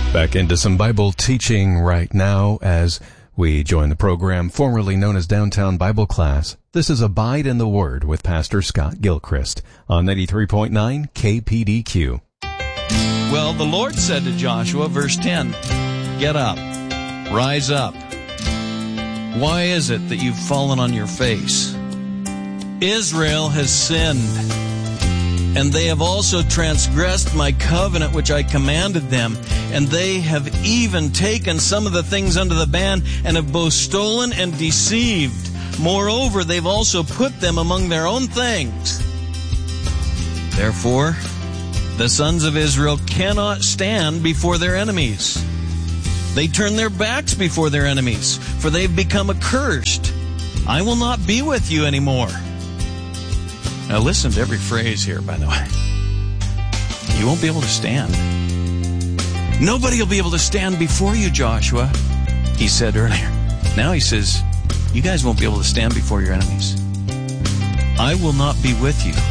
Back into some Bible teaching right now as we join the program formerly known as Downtown Bible Class. This is Abide in the Word with Pastor Scott Gilchrist on 93.9 KPDQ. Well, the Lord said to Joshua, verse 10, "Get up, rise up. Why is it that you've fallen on your face? Israel has sinned, and they have also transgressed my covenant which I commanded them, and they have even taken some of the things under the ban and have both stolen and deceived. Moreover, they've also put them among their own things. Therefore, the sons of Israel cannot stand before their enemies. They turn their backs before their enemies, for they've become accursed. I will not be with you anymore." Now listen to every phrase here, by the way. You won't be able to stand. Nobody will be able to stand before you, Joshua, he said earlier. Now he says, you guys won't be able to stand before your enemies. I will not be with you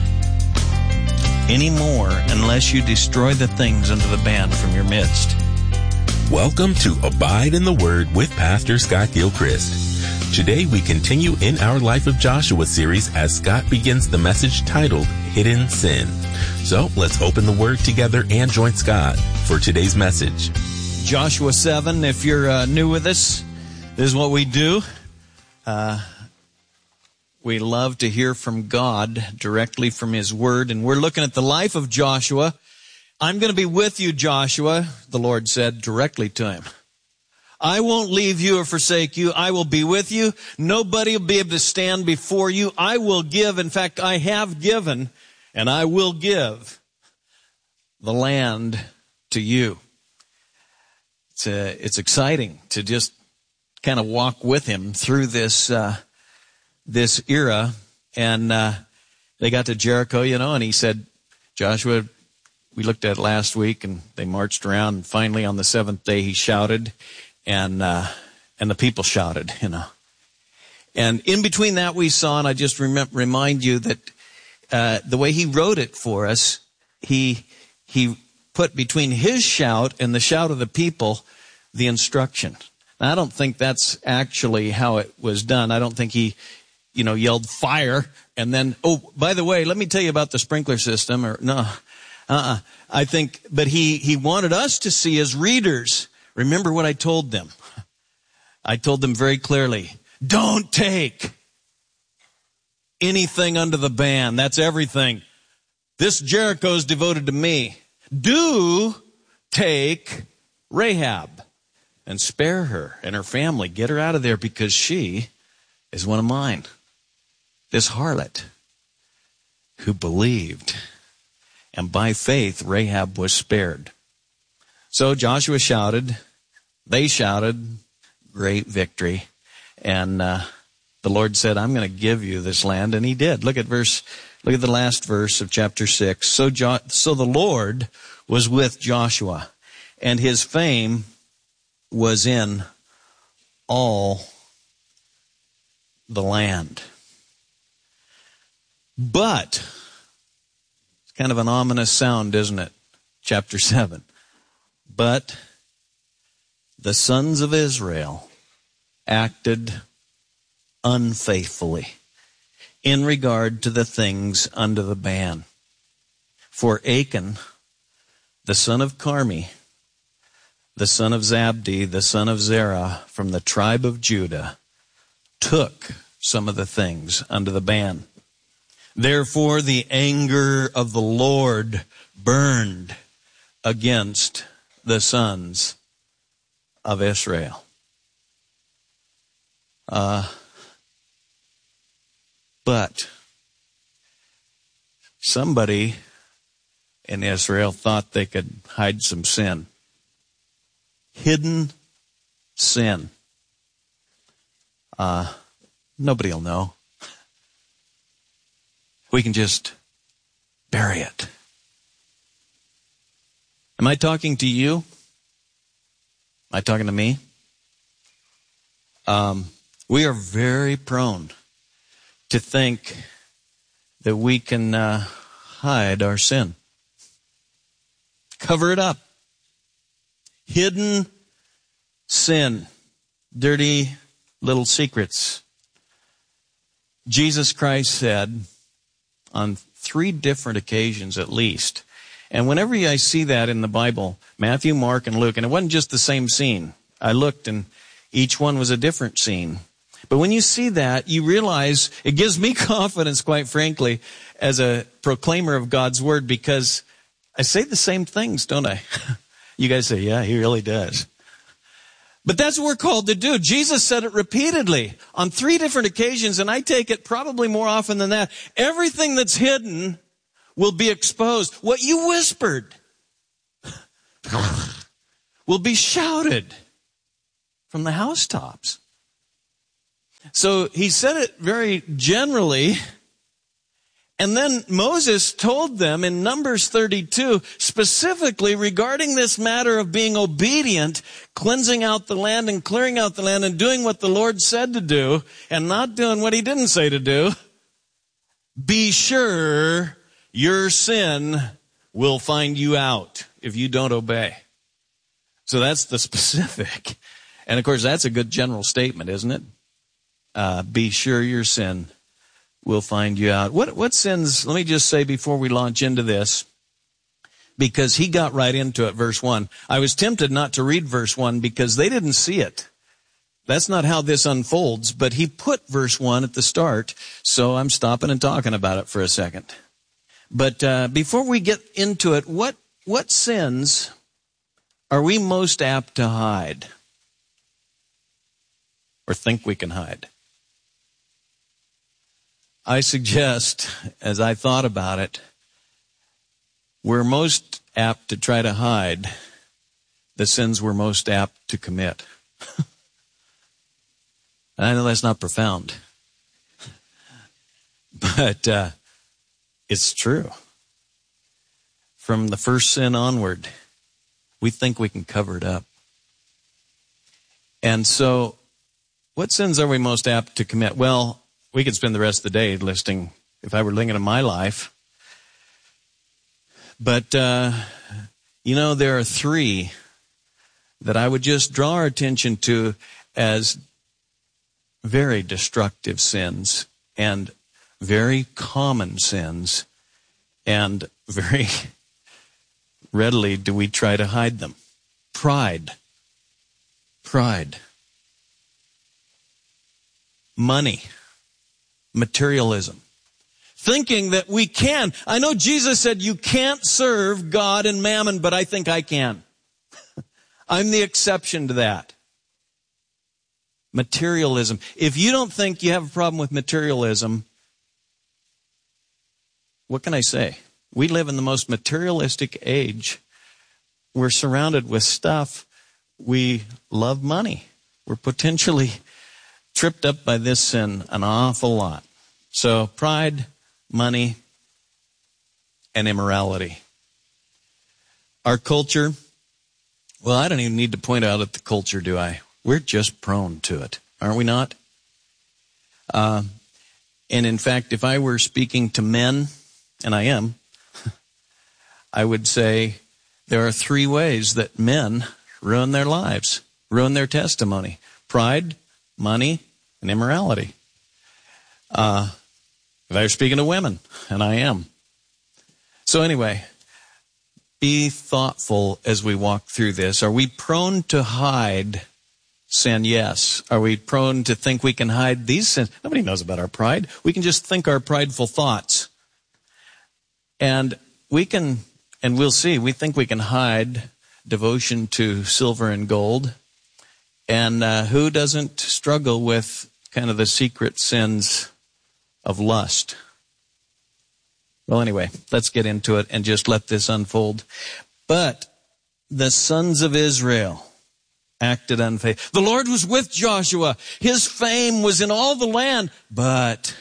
anymore unless you destroy the things under the ban from your midst. Welcome to Abide in the Word with Pastor Scott Gilchrist. Today we continue in our Life of Joshua series as Scott begins the message titled Hidden Sin. So let's open the Word together and join Scott for today's message. Joshua 7, if you're new with us, this is what we do. We love to hear from God directly from His Word, and we're looking at the life of Joshua. I'm going to be with you, Joshua, the Lord said directly to him. I won't leave you or forsake you. I will be with you. Nobody will be able to stand before you. I will give. In fact, I have given, and I will give the land to you. It's exciting to just kind of walk with him through this era. And they got to Jericho, and he said, Joshua, we looked at it last week, and they marched around, and finally on the seventh day he shouted, and the people shouted, And in between that we saw, and I just remind you that the way he wrote it for us, he put between his shout and the shout of the people the instruction. Now, I don't think that's actually how it was done. I don't think he, yelled fire and then, oh, by the way, let me tell you about the sprinkler system, or no. I think, but he wanted us to see as readers. Remember what I told them. I told them very clearly, don't take anything under the ban. That's everything. This Jericho is devoted to me. Do take Rahab and spare her and her family. Get her out of there because she is one of mine. This harlot who believed. And by faith, Rahab was spared. So Joshua shouted, they shouted, great victory. And the Lord said, I'm going to give you this land. And he did. Look at the last verse of chapter 6. So the Lord was with Joshua, and his fame was in all the land. But kind of an ominous sound, isn't it? Chapter 7. But the sons of Israel acted unfaithfully in regard to the things under the ban. For Achan, the son of Carmi, the son of Zabdi, the son of Zerah, from the tribe of Judah, took some of the things under the ban. Therefore, the anger of the Lord burned against the sons of Israel. But somebody in Israel thought they could hide some sin. Hidden sin. Nobody will know. We can just bury it. Am I talking to you? Am I talking to me? We are very prone to think that we can hide our sin. Cover it up. Hidden sin. Dirty little secrets. Jesus Christ said on 3 different occasions at least, and whenever I see that in the Bible, Matthew, Mark, and Luke, and it wasn't just the same scene. I looked and each one was a different scene. But when you see that, you realize it gives me confidence, quite frankly, as a proclaimer of God's Word, because I say the same things, don't I? You guys say, yeah, he really does. But that's what we're called to do. Jesus said it repeatedly on 3 different occasions, and I take it probably more often than that. Everything that's hidden will be exposed. What you whispered will be shouted from the housetops. So he said it very generally. And then Moses told them in Numbers 32, specifically regarding this matter of being obedient, cleansing out the land and clearing out the land and doing what the Lord said to do and not doing what he didn't say to do. Be sure your sin will find you out if you don't obey. So that's the specific. And of course, that's a good general statement, isn't it? Be sure your sin will find you out. What sins, let me just say before we launch into this, because he got right into it, verse 1. I was tempted not to read verse 1 because they didn't see it. That's not how this unfolds, but he put verse 1 at the start, so I'm stopping and talking about it for a second. But before we get into it, what sins are we most apt to hide? Or think we can hide? I suggest, as I thought about it, we're most apt to try to hide the sins we're most apt to commit. I know that's not profound, but it's true. From the first sin onward, we think we can cover it up. And so, what sins are we most apt to commit? Well, we could spend the rest of the day listing, if I were looking at my life. But, there are 3 that I would just draw our attention to as very destructive sins and very common sins, and very readily do we try to hide them. Pride. Money. Materialism. Thinking that we can. I know Jesus said you can't serve God and mammon, but I think I can. I'm the exception to that. Materialism. If you don't think you have a problem with materialism, what can I say? We live in the most materialistic age. We're surrounded with stuff. We love money. We're potentially tripped up by this sin an awful lot. So pride, money, and immorality. Our culture, well, I don't even need to point out at the culture, do I? We're just prone to it, aren't we not? And in fact, if I were speaking to men, and I am, I would say there are 3 ways that men ruin their lives, ruin their testimony. Pride, money, and immorality. If I were speaking to women, and I am. So anyway, be thoughtful as we walk through this. Are we prone to hide sin? Yes. Are we prone to think we can hide these sins? Nobody knows about our pride. We can just think our prideful thoughts. And we can, and we'll see, we think we can hide devotion to silver and gold. And who doesn't struggle with kind of the secret sins of lust? Well, anyway, let's get into it and just let this unfold. But the sons of Israel acted unfaithfully. The Lord was with Joshua. His fame was in all the land. But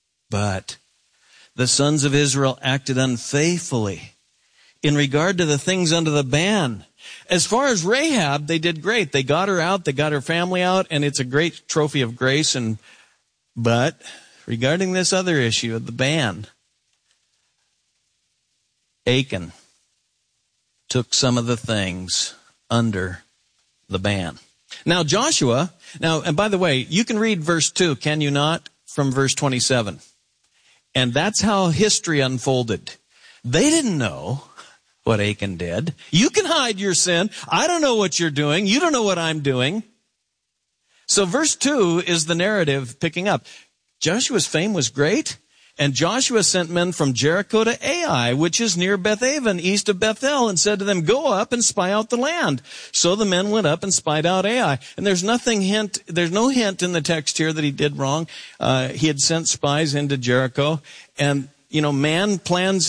the sons of Israel acted unfaithfully in regard to the things under the ban. As far as Rahab, they did great. They got her out, they got her family out, and it's a great trophy of grace. But regarding this other issue of the ban, Achan took some of the things under the ban. Now Joshua, and by the way, you can read verse 2, can you not, from verse 27. And that's how history unfolded. They didn't know what Achan did. You can hide your sin. I don't know what you're doing. You don't know what I'm doing. So verse 2 is the narrative picking up. Joshua's fame was great, and Joshua sent men from Jericho to Ai, which is near Bethaven, east of Bethel, and said to them, go up and spy out the land. So the men went up and spied out Ai. And there's no hint in the text here that he did wrong. He had sent spies into Jericho, and, man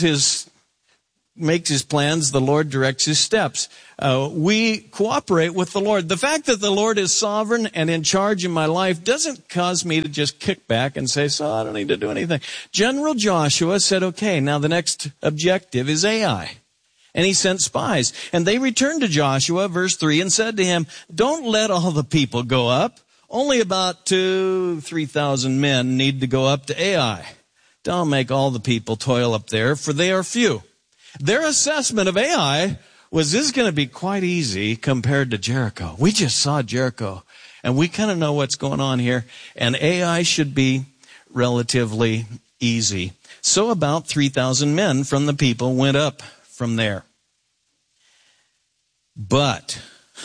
makes his plans, the Lord directs his steps. We cooperate with the Lord. The fact that the Lord is sovereign and in charge in my life doesn't cause me to just kick back and say, so I don't need to do anything. General Joshua said, okay, now the next objective is Ai. And he sent spies. And they returned to Joshua, verse 3, and said to him, don't let all the people go up. Only about 2,000-3,000 men need to go up to Ai. Don't make all the people toil up there, for they are few. Their assessment of Ai was, this is going to be quite easy compared to Jericho. We just saw Jericho, and we kind of know what's going on here, and Ai should be relatively easy. So about 3,000 men from the people went up from there. But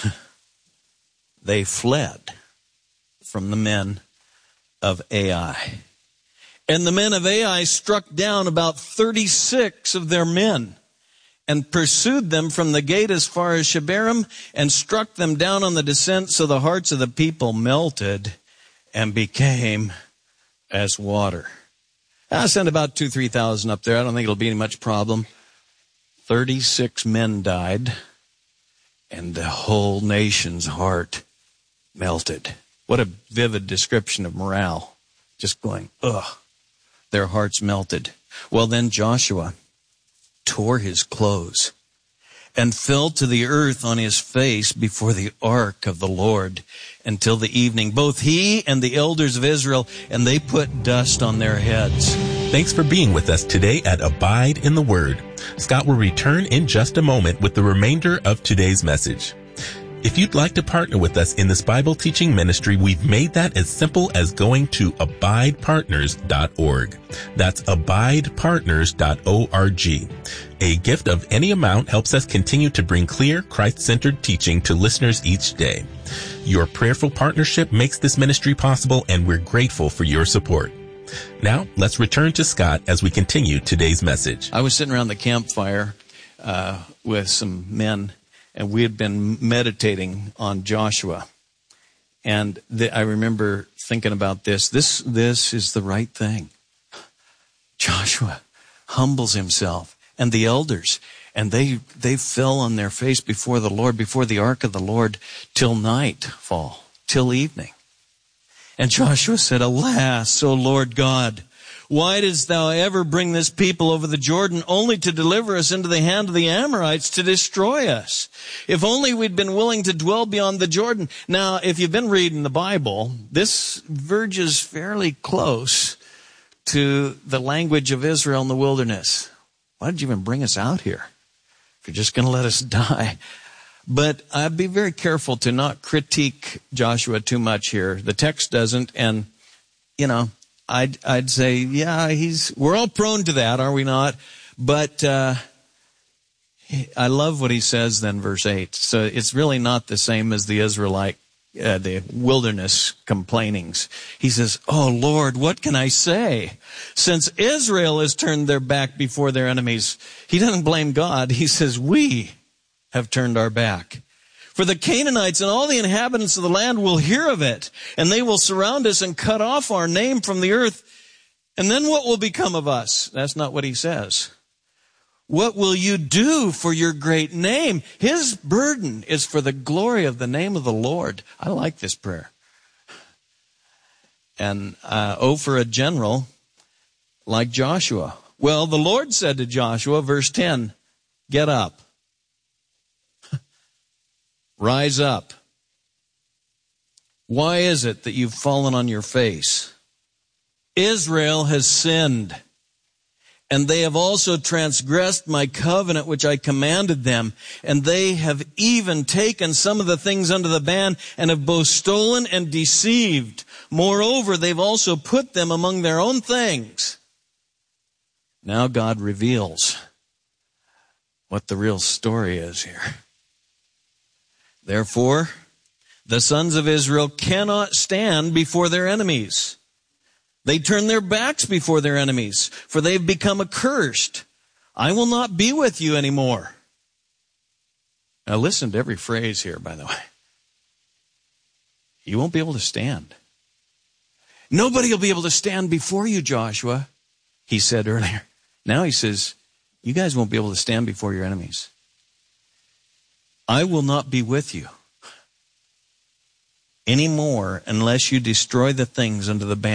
they fled from the men of Ai. And the men of Ai struck down about 36 of their men and pursued them from the gate as far as Shebarim and struck them down on the descent, so the hearts of the people melted and became as water. I sent about 2,000-3,000 up there. I don't think it'll be any much problem. 36 men died, and the whole nation's heart melted. What a vivid description of morale. Just going, ugh. Their hearts melted. Well, then Joshua tore his clothes and fell to the earth on his face before the ark of the Lord until the evening, both he and the elders of Israel, and they put dust on their heads. Thanks for being with us today at Abide in the Word. Scott will return in just a moment with the remainder of today's message. If you'd like to partner with us in this Bible teaching ministry, we've made that as simple as going to abidepartners.org. That's abidepartners.org. A gift of any amount helps us continue to bring clear, Christ-centered teaching to listeners each day. Your prayerful partnership makes this ministry possible, and we're grateful for your support. Now, let's return to Scott as we continue today's message. I was sitting around the campfire with some men, and we had been meditating on Joshua. And I remember thinking about this. This is the right thing. Joshua humbles himself, and the elders, and they fell on their face before the Lord, before the ark of the Lord, till nightfall, till evening. And Joshua said, alas, O Lord God, why didst thou ever bring this people over the Jordan only to deliver us into the hand of the Amorites to destroy us? If only we'd been willing to dwell beyond the Jordan. Now, if you've been reading the Bible, this verges fairly close to the language of Israel in the wilderness. Why did you even bring us out here if you're just going to let us die? But I'd be very careful to not critique Joshua too much here. The text doesn't, and, I'd say, yeah, we're all prone to that, are we not? But I love what he says then, verse 8. So it's really not the same as the Israelite, the wilderness complainings. He says, oh Lord, what can I say? Since Israel has turned their back before their enemies, he doesn't blame God. He says, we have turned our back. For the Canaanites and all the inhabitants of the land will hear of it, and they will surround us and cut off our name from the earth. And then what will become of us? That's not what he says. What will you do for your great name? His burden is for the glory of the name of the Lord. I like this prayer. And for a general like Joshua. Well, the Lord said to Joshua, verse 10, get up. Rise up. Why is it that you've fallen on your face? Israel has sinned, And they have also transgressed my covenant which I commanded them. And they have even taken some of the things under the ban and have both stolen and deceived. Moreover, they've also put them among their own things. Now God reveals what the real story is here. Therefore, the sons of Israel cannot stand before their enemies. They turn their backs before their enemies, for they've become accursed. I will not be with you anymore. Now listen to every phrase here, by the way. You won't be able to stand. Nobody will be able to stand before you, Joshua, he said earlier. Now he says, you guys won't be able to stand before your enemies. I will not be with you anymore unless you destroy the things under the ban.